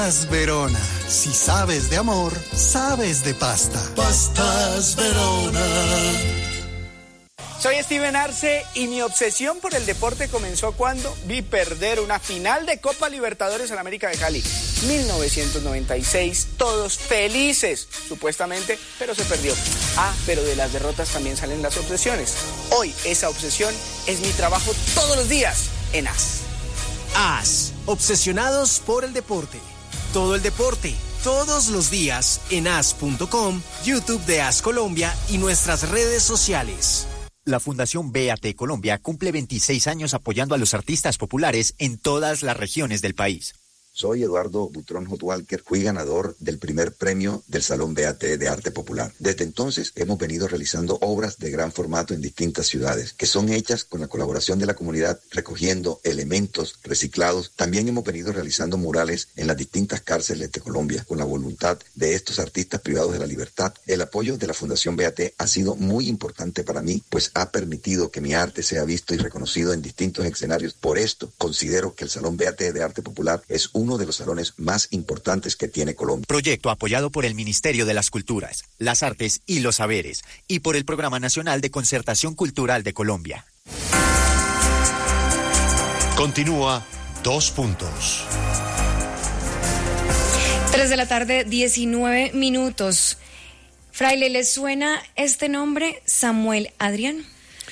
Verona, si sabes de amor, sabes de pasta. Pastas Verona. Soy Steven Arce y mi obsesión por el deporte comenzó cuando vi perder una final de Copa Libertadores en América de Cali. 1996, todos felices, supuestamente, pero se perdió. Pero de las derrotas también salen las obsesiones. Hoy esa obsesión es mi trabajo todos los días en AS. AS, obsesionados por el deporte. Todo el deporte, todos los días en as.com, YouTube de AS Colombia y nuestras redes sociales. La Fundación BAT Colombia cumple 26 años apoyando a los artistas populares en todas las regiones del país. Soy Eduardo Butrón Hotwalker, fui ganador del primer premio del Salón BAT de Arte Popular. Desde entonces hemos venido realizando obras de gran formato en distintas ciudades, que son hechas con la colaboración de la comunidad, recogiendo elementos reciclados. También hemos venido realizando murales en las distintas cárceles de Colombia, con la voluntad de estos artistas privados de la libertad. El apoyo de la Fundación BAT ha sido muy importante para mí, pues ha permitido que mi arte sea visto y reconocido en distintos escenarios. Por esto, considero que el Salón BAT de Arte Popular es uno de los salones más importantes que tiene Colombia. Proyecto apoyado por el Ministerio de las Culturas, las Artes y los Saberes y por el Programa Nacional de Concertación Cultural de Colombia. Continúa 2 puntos. 3 de la tarde, 19 minutos. Fraile, ¿le suena este nombre, Samuel Adrián?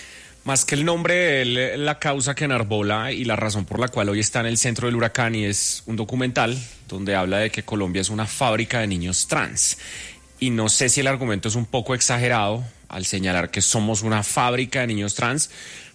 Más que el nombre, la causa que enarbola y la razón por la cual hoy está en el centro del huracán, y es un documental donde habla de que Colombia es una fábrica de niños trans. Y no sé si el argumento es un poco exagerado al señalar que somos una fábrica de niños trans,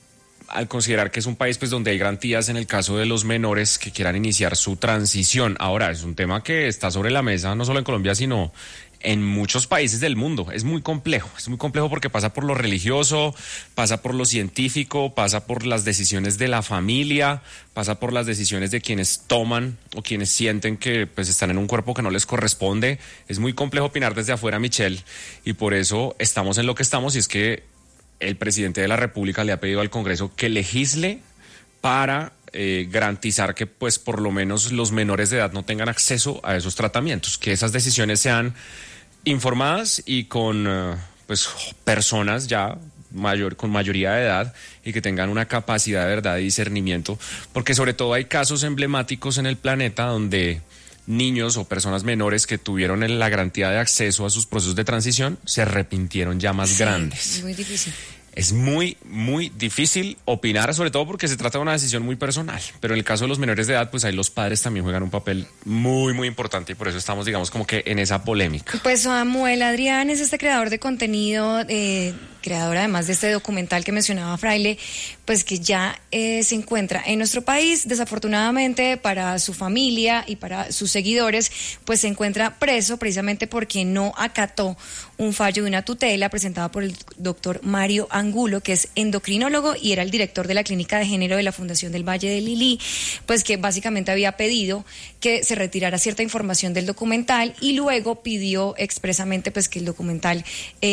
al considerar que es un país pues donde hay garantías en el caso de los menores que quieran iniciar su transición. Ahora, es un tema que está sobre la mesa, no solo en Colombia, sino en muchos países del mundo. Es muy complejo porque pasa por lo religioso, pasa por lo científico, pasa por las decisiones de la familia, pasa por las decisiones de quienes toman o quienes sienten que pues están en un cuerpo que no les corresponde. Es muy complejo opinar desde afuera, Michelle, y por eso estamos en lo que estamos, y es que el presidente de la República le ha pedido al Congreso que legisle para garantizar que pues por lo menos los menores de edad no tengan acceso a esos tratamientos, que esas decisiones sean informadas y con pues personas ya con mayoría de edad y que tengan una capacidad de verdad de discernimiento, porque sobre todo hay casos emblemáticos en el planeta donde niños o personas menores que tuvieron la garantía de acceso a sus procesos de transición se arrepintieron ya más grandes. Es muy difícil. Es muy, muy difícil opinar, sobre todo porque se trata de una decisión muy personal. Pero en el caso de los menores de edad, pues ahí los padres también juegan un papel muy, muy importante, y por eso estamos, digamos, como que en esa polémica. Pues Samuel Adrián es este creador de contenido, creador además de este documental que mencionaba Fraile, pues que ya se encuentra en nuestro país. Desafortunadamente para su familia y para sus seguidores, pues se encuentra preso precisamente porque no acató un fallo de una tutela presentada por el doctor Mario Angulo, que es endocrinólogo y era el director de la Clínica de Género de la Fundación del Valle del Lili, pues que básicamente había pedido que se retirara cierta información del documental y luego pidió expresamente pues que el documental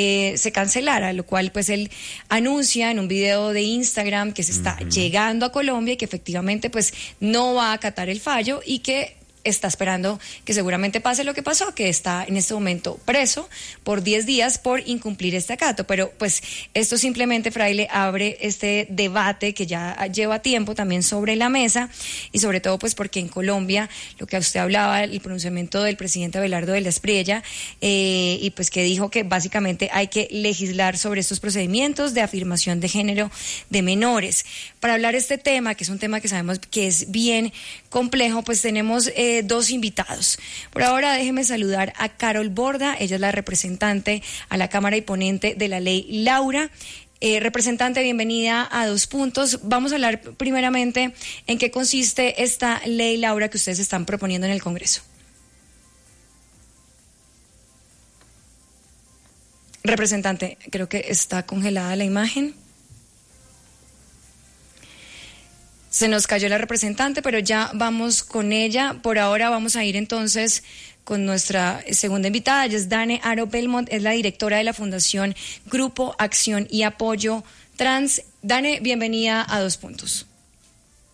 se cancelara, lo cual pues él anuncia en un video de Instagram que se está llegando a Colombia y que efectivamente pues no va a acatar el fallo y que está esperando que seguramente pase lo que pasó, que está en este momento preso por 10 días por incumplir este acato. Pero pues esto simplemente, Fraile, abre este debate que ya lleva tiempo también sobre la mesa, y sobre todo pues porque en Colombia, lo que usted hablaba, el pronunciamiento del presidente Abelardo de la Espriella, y pues que dijo que básicamente hay que legislar sobre estos procedimientos de afirmación de género de menores. Para hablar de este tema, que es un tema que sabemos que es bien complejo, pues tenemos dos invitados. Por ahora déjeme saludar a Carol Borda, ella es la representante a la Cámara y ponente de la ley Laura. Representante, bienvenida a 2 puntos. Vamos a hablar primeramente en qué consiste esta ley Laura que ustedes están proponiendo en el Congreso. Representante, creo que está congelada la imagen. Se nos cayó la representante, pero ya vamos con ella. Por ahora vamos a ir entonces con nuestra segunda invitada. Ella es Dane Aro Belmont, es la directora de la Fundación Grupo Acción y Apoyo Trans. Dane, bienvenida a 2 puntos.